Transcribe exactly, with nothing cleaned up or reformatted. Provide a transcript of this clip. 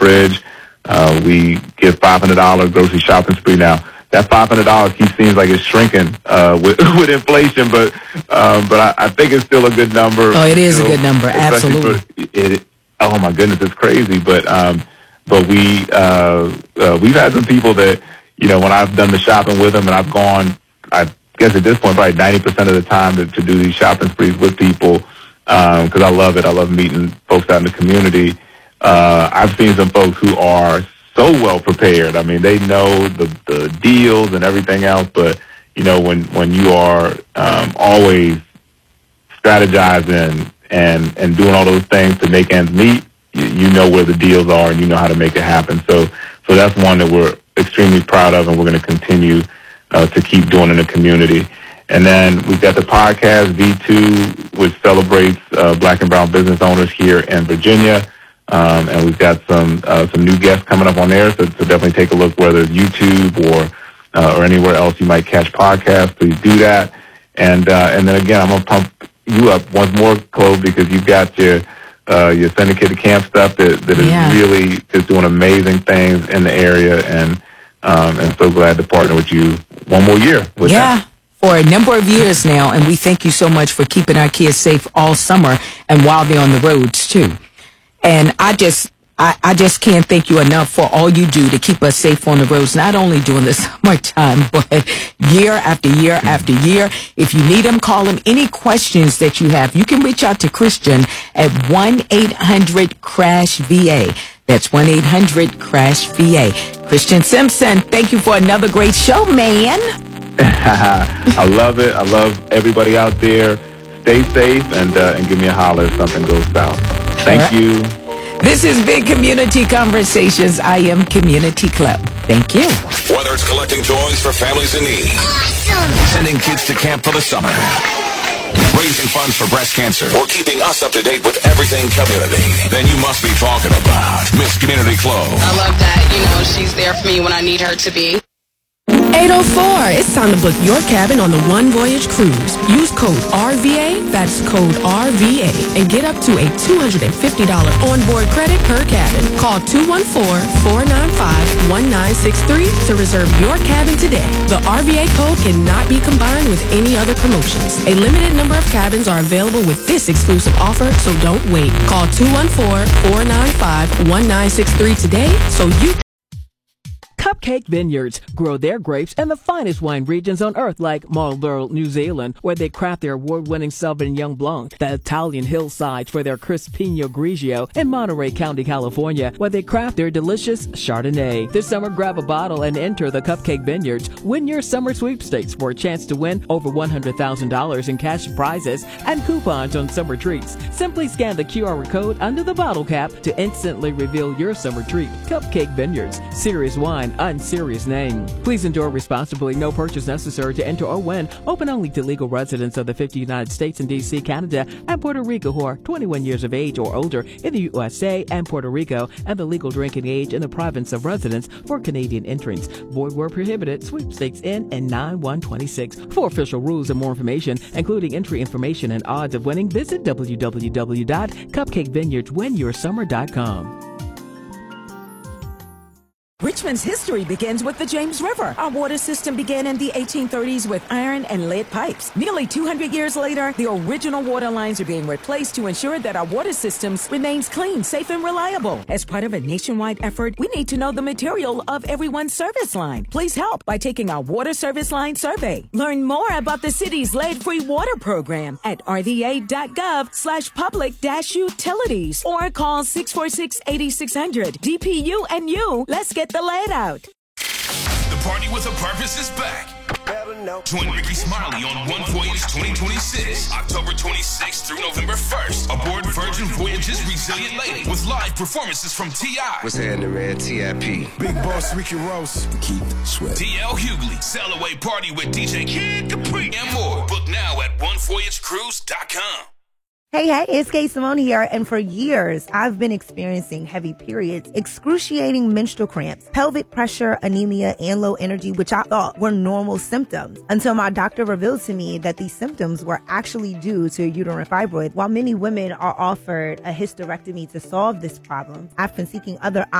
fridge. Uh, we give five hundred dollars grocery shopping spree now. That five hundred dollars keeps seems like it's shrinking uh, with with inflation, but um, but I, I think it's still a good number. Oh, it is still, a good number, absolutely. For, it, oh my goodness, it's crazy. But um, but we uh, uh, we've had some people that, you know, when I've done the shopping with them, and I've gone, I guess at this point probably ninety percent of the time to, to do these shopping sprees with people, because um, I love it. I love meeting folks out in the community. Uh, I've seen some folks who are so well prepared. I mean, they know the, the deals and everything else, but, you know, when, when you are um, always strategizing and, and doing all those things to make ends meet, you, you know where the deals are and you know how to make it happen. So, so that's one that we're extremely proud of, and we're going to continue uh, to keep doing in the community. And then we've got the podcast, V two, which celebrates uh, black and brown business owners here in Virginia. Um, and we've got some uh, some new guests coming up on there, so, so definitely take a look, whether it's YouTube or uh, or anywhere else you might catch podcasts. Please do that. And uh, and then again, I'm gonna pump you up once more, Chloe, because you've got your uh, your syndicated camp stuff that that is yeah. really just doing amazing things in the area, and um, and so glad to partner with you one more year. With yeah. that. For a number of years now, and we thank you so much for keeping our kids safe all summer and while they're on the roads too. And I just, I, I just can't thank you enough for all you do to keep us safe on the roads, not only during the summertime, but year after year after year. If you need him, call him. Any questions that you have, you can reach out to Christian at one eight hundred crash V A. That's one eight hundred crash V A. Christian Simpson, thank you for another great show, man. I love it. I love everybody out there. Stay safe, and uh, and give me a holler if something goes south. Thank right. you. This is Big Community Conversations. I am Community Club. Thank you. Whether it's collecting toys for families in need, awesome. Sending kids to camp for the summer, raising funds for breast cancer, or keeping us up to date with everything community, then you must be talking about Miss Community Club. I love that. You know, she's there for me when I need her to be. eight oh four. It's time to book your cabin on the One Voyage Cruise. Use code R V A, that's code R V A, and get up to a two hundred fifty dollars onboard credit per cabin. Call two one four, four nine five, one nine six three to reserve your cabin today. The R V A code cannot be combined with any other promotions. A limited number of cabins are available with this exclusive offer, so don't wait. Call two one four, four nine five, one nine six three today so you Cupcake Vineyards grow their grapes in the finest wine regions on earth, like Marlborough, New Zealand, where they craft their award-winning Sauvignon Blanc, the Italian hillsides for their crisp Pinot Grigio, and Monterey County, California, where they craft their delicious Chardonnay. This summer, grab a bottle and enter the Cupcake Vineyards. Win your summer sweepstakes for a chance to win over one hundred thousand dollars in cash prizes and coupons on summer treats. Simply scan the Q R code under the bottle cap to instantly reveal your summer treat. Cupcake Vineyards, serious wine, unserious name. Please enjoy responsibly. No purchase necessary to enter or win. Open only to legal residents of the fifty United States and D C, Canada, and Puerto Rico who are twenty-one years of age or older in the U S A and Puerto Rico, and the legal drinking age in the province of residence for Canadian entrants. Void where prohibited. Sweepstakes in and nine one twenty-six. For official rules and more information, including entry information and odds of winning, visit w w w dot cupcake vineyards win your summer dot com. Richmond's history begins with the James River. Our water system began in the eighteen thirties with iron and lead pipes. Nearly two hundred years later, the original water lines are being replaced to ensure that our water systems remains clean, safe, and reliable. As part of a nationwide effort, we need to know the material of everyone's service line. Please help by taking our water service line survey. Learn more about the city's lead-free water program at r v a dot gov slash public dash utilities or call six four six, eight six zero zero. D P U and you, let's get the lead out. The party with a purpose is back. Join Ricky Smiley on One Voyage twenty twenty-six, October twenty-sixth through November first, aboard Virgin Voyage's Resilient Lady with live performances from T I What's happening, man? T I P Big Boss Ricky Ross, Keith Sweat, T L Hughley, Sail Away Party with D J Kid Capri, and more. Book now at one voyage cruise dot com. Hey, hey, it's Kay Simone here, and for years, I've been experiencing heavy periods, excruciating menstrual cramps, pelvic pressure, anemia, and low energy, which I thought were normal symptoms, until my doctor revealed to me that these symptoms were actually due to a uterine fibroid. While many women are offered a hysterectomy to solve this problem, I've been seeking other options